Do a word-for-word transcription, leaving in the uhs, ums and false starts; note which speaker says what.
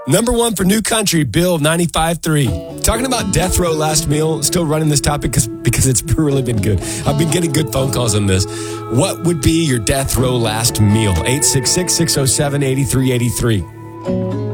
Speaker 1: Number one for New Country, Bill ninety-five three. Talking about death row last meal, still running this topic because because it's really been good. I've been getting good phone calls on this. What would be your death row last meal? eight six six, six oh seven, eight three eight three.